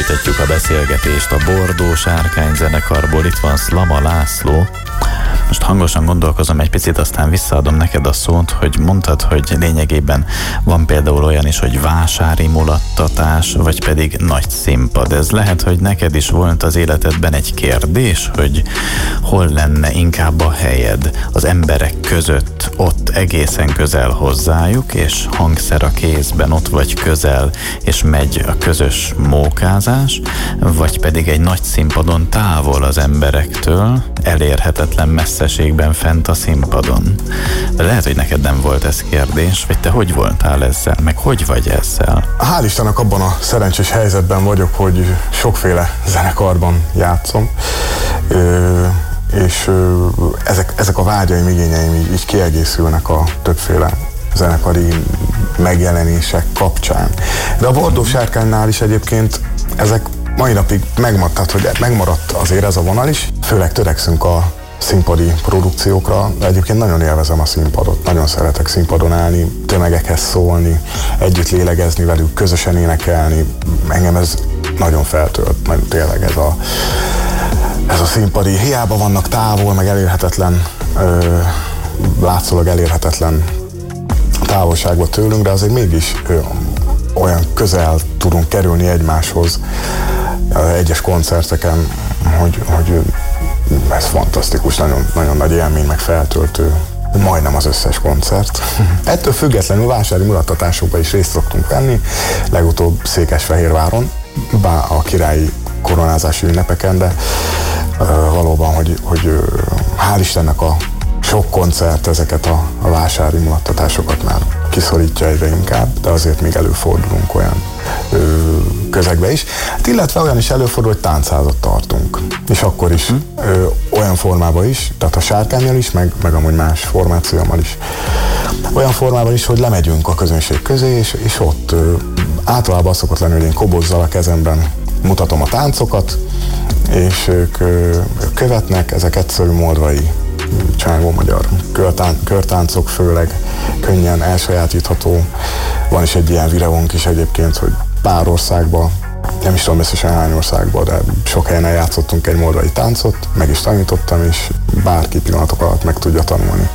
folytatjuk a beszélgetést a Bordó Sárkány zenekarból. Itt van Szlama László. Most hangosan gondolkozom egy picit, aztán visszaadom neked a szót, hogy mondtad, hogy lényegében van például olyan is, hogy vásári mulattatás, vagy pedig nagy színpad. Ez lehet, hogy neked is volt az életedben egy kérdés, hogy hol lenne inkább a helyed az emberek között, ott egészen közel hozzájuk, és hangszer a kézben, ott vagy közel, és megy a közös mókázás, vagy pedig egy nagy színpadon távol az emberektől, elérhetetlen messzeségben fent a színpadon. De lehet, hogy neked nem volt ez kérdés, vagy te hogy voltál ezzel, meg hogy vagy ezzel? Hál' Istennek abban a szerencsés helyzetben vagyok, hogy sokféle zenekarban játszom, és ezek a vágyaim, igényeim így kiegészülnek a többféle zenekari megjelenések kapcsán. De a Bordó Sárkánynál is egyébként ezek mai napig megmaradt azért ez a vonal is. Főleg törekszünk a színpadi produkciókra, de egyébként nagyon élvezem a színpadot, nagyon szeretek színpadon állni, tömegekhez szólni, együtt lélegezni velük, közösen énekelni. Engem ez nagyon feltölt, nagyon tényleg ez a színpadi. Hiába vannak távol, meg elérhetetlen, látszólag elérhetetlen távolságban tőlünk, de azért mégis olyan közel tudunk kerülni egymáshoz egyes koncerteken, hogy ez fantasztikus, nagyon, nagyon nagy élmény, meg feltöltő, majdnem az összes koncert. Ettől függetlenül vásári mulattatásokban is részt szoktunk venni, legutóbb Székesfehérváron, a királyi koronázási ünnepeken, de valóban, hogy hál' Istennek a sok koncert ezeket a vásári mulattatásokat már kiszorítja egyre inkább, de azért még előfordulunk olyan közegbe is. Hát illetve olyan is előfordul, hogy táncházat tartunk. És akkor is olyan formában is, tehát a Sárkánnyal is, meg amúgy más formációmmal is. Olyan formában is, hogy lemegyünk a közönség közé, és ott általában az szokott lenni, hogy én kobozzal a kezemben mutatom a táncokat, és ők követnek, ezek egyszerű moldvai csángó magyar körtáncok, főleg könnyen elsajátítható. Van is egy ilyen videónk is egyébként, hogy pár országban, nem is tudom összesen hány országban, de sok helyen eljátszottunk egy moldvai táncot, meg is tanítottam, és bárki pillanatok alatt meg tudja tanulni.